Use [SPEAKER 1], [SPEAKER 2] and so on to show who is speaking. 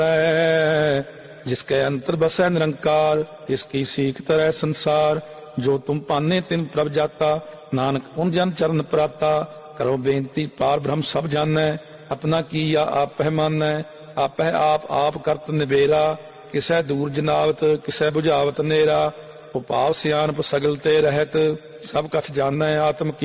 [SPEAKER 1] जिसके अंतर बसै निरंकार, इसकी सीख तरह संसार। जो तुम पाने तिन प्रभ जाता, नानक उन जन चरण प्राता। करो बेनती पार ब्रह्म सब जानै, अपना कीया आप पहमानै। आपह आप करत निबेरा, किसै दूर जनावत किसै बुझावत नेरा। उपाव सियानप सगल ते रहत, सब कछ जानै आत्म की